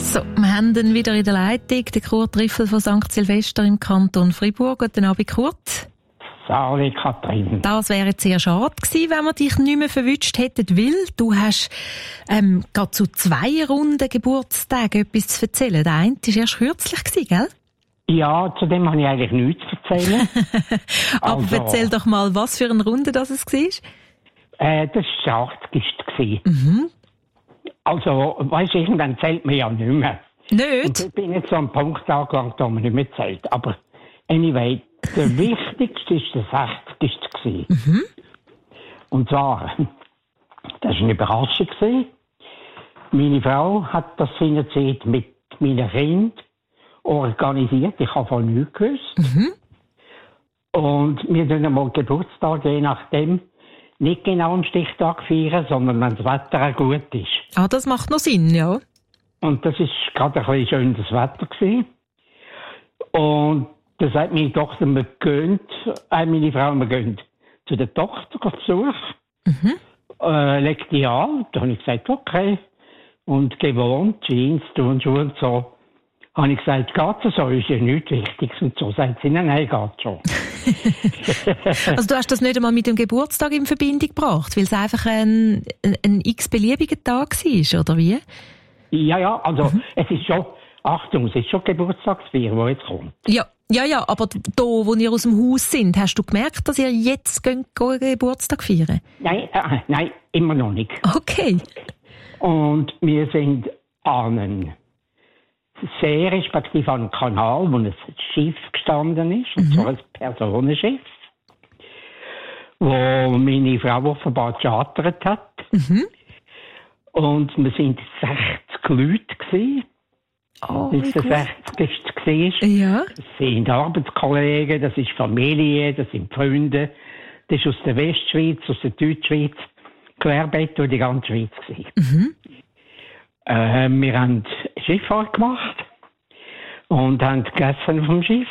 So, wir haben ihn wieder in der Leitung, den Kurt Riffel von St. Silvester im Kanton Fribourg. Guten Abend, Kurt. Sali Kathrin. Das wäre jetzt sehr schade gewesen, wenn wir dich nicht mehr verwünscht hätten, weil du hast gerade zu 2 Runden Geburtstagen etwas zu erzählen. Der eine war erst kürzlich gewesen, gell? Ja, zu dem habe ich eigentlich nichts zu erzählen. Aber erzähl doch mal, was für eine Runde das es war. Das war die 80. Mhm. Also, weisst du, irgendwann zählt man ja nicht mehr. Nicht? Und ich bin jetzt so am Punkt angelangt, wo man nicht mehr zählt. Aber anyway, der wichtigste war der 60. Mhm. Und zwar, das war eine Überraschung. Meine Frau hat das seinerzeit mit meinen Kindern organisiert. Ich habe von nichts gewusst. Mhm. Und wir feiern einmal Geburtstag, je nachdem, nicht genau einen Stichtag feiern, sondern wenn das Wetter auch gut ist. Ah, das macht noch Sinn, ja. Und das war gerade ein bisschen schönes Wetter gewesen. Und da sagt meine Tochter, meine Frau, wir gehen zu der Tochter auf Besuch. Mhm. Legt die an. Da habe ich gesagt, okay. Und gewohnt, Jeans, Turnschuhe und so. Habe ich gesagt, geht so, ist ja nichts Wichtiges. Und so sagt sie, nein, geht schon. Also du hast das nicht einmal mit dem Geburtstag in Verbindung gebracht, weil es einfach ein x-beliebiger Tag war, oder wie? Ja, also es ist schon, Achtung, es ist schon Geburtstagsfeier, die jetzt kommt. Ja, aber da, wo ihr aus dem Haus sind, hast du gemerkt, dass ihr jetzt Geburtstag feiern? Nein, immer noch nicht. Okay. Und wir sind an einem See, respektive an einem Kanal, wo ein Schiff gestanden ist, und zwar ein Personenschiff, wo meine Frau offenbar gechartert hat. Mhm. Und wir sind 60 Leute gewesen. Oh, das ist der 60. war. Ja. Das sind Arbeitskollegen, das ist Familie, das sind Freunde. Das ist aus der Westschweiz, aus der Deutschschweiz, querbeet durch die ganze Schweiz gewesen. Mhm. Wir haben Schifffahrt gemacht und haben gegessen auf dem Schiff.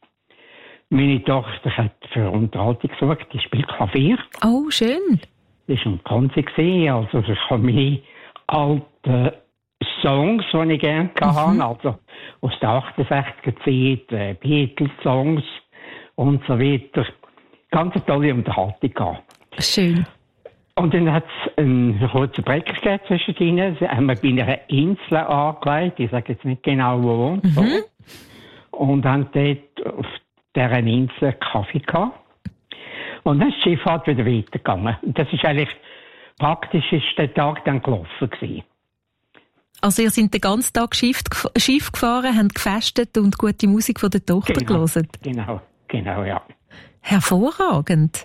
Meine Tochter hat für Unterhaltung gesorgt, die spielt Klavier. Oh, schön. Das war ein Konzert, also ich habe meine alten Songs, die ich gerne hatte, also aus der 68er Zeit, Beatles-Songs und so weiter. Ganz eine tolle Unterhaltung gehabt. Schön. Und dann hat es einen kurzen Break gegeben zwischen ihnen. Sie haben wir bei einer Insel angelegt, ich sage jetzt nicht genau wo. So. Und haben dort auf dieser Insel Kaffee gehabt. Und dann ist die Schifffahrt wieder weitergegangen. Und das ist eigentlich praktisch ist der Tag dann gelaufen gewesen. Also ihr seid den ganzen Tag Schiff gefahren, habt gefestet und gute Musik von der Tochter gehört? Genau, ja. Hervorragend.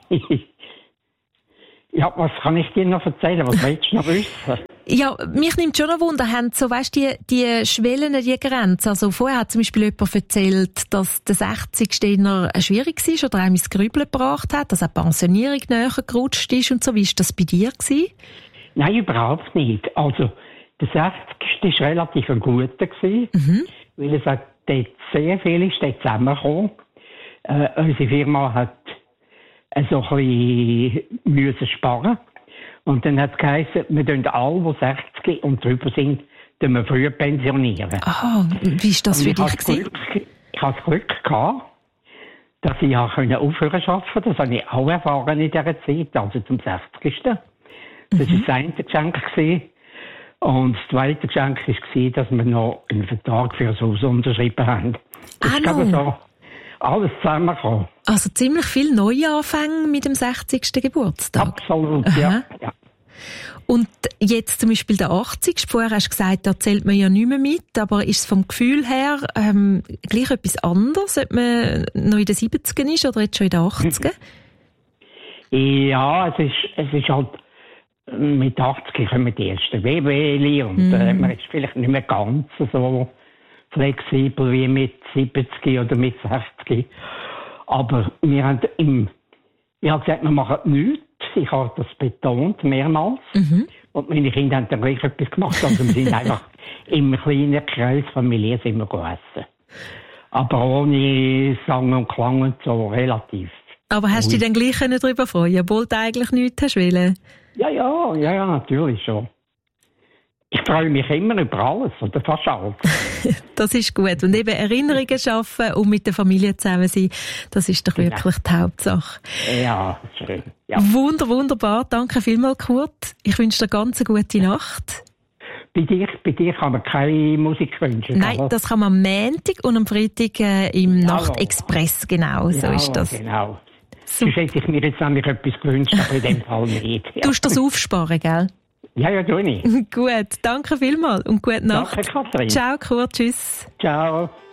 Ja, was kann ich dir noch erzählen? Was willst du noch wissen? Ja, mich nimmt schon ein Wunder, haben so, weißt du, die Schwellen, die Grenzen. Also vorher hat zum Beispiel jemand erzählt, dass der 60. eher schwierig war oder einem ins Grübeln gebracht hat, dass eine Pensionierung näher gerutscht ist und so. Wie war das bei dir gewesen? Nein, überhaupt nicht. Also, der 60. war relativ ein guter gewesen, weil es hat dort sehr viel ist dort zusammengekommen. Unsere Firma hat so ein bisschen müssen sparen. Und dann hat es geheißen, wir tun alle, die 60 und drüber sind, wir früher pensionieren. Ah, wie ist das für dich gewesen? Ich hatte das Glück gehabt, dass ich aufhören konnte. Das habe ich auch erfahren in dieser Zeit, also zum 60. Das war das eine Geschenk gewesen. Und das zweite Geschenk war, dass wir noch einen Vertrag für das Haus unterschrieben haben. Das ist so alles zusammengekommen. Also ziemlich viele Neuanfänge mit dem 60. Geburtstag. Absolut, ja. Und jetzt zum Beispiel der 80. Vorher hast du gesagt, da zählt man ja nicht mehr mit, aber ist es vom Gefühl her gleich etwas anderes, ob man noch in den 70ern ist oder jetzt schon in den 80ern? Ja, es ist halt, mit 80 kommen die ersten Wehwehli und man ist vielleicht nicht mehr ganz so flexibel wie mit 70 oder mit 60. Aber wir haben ich habe gesagt, wir machen nichts. Ich habe das betont, mehrmals. Und meine Kinder haben dann gleich etwas gemacht. Also wir sind einfach im kleinen Kreis Familie sind wir gegessen. Aber ohne Sang und Klang und so, relativ. Aber hast du dich dann gleich darüber freuen, obwohl du eigentlich nichts hast wollen? Ja, natürlich schon. Ich freue mich immer über alles oder fast alles. Das ist gut. Und eben Erinnerungen schaffen und mit der Familie zusammen sein, das ist doch wirklich die Hauptsache. Ja, schön. Ja. Wunderbar. Danke vielmals, Kurt. Ich wünsche dir ganz eine gute Nacht. Bei dir kann man keine Musik wünschen? Nein, oder? das kann man am Montag und am Freitag im Nachtexpress, genau, so ist das. Genau. Sonst hätte ich mir jetzt nämlich etwas gewünscht, aber in dem Fall nicht. Ja. Du musst das aufsparen, gell? Ja, tue ich. Gut, danke vielmals und gute Nacht. Danke, Kathrin. Ciao, Kurt, tschüss. Ciao.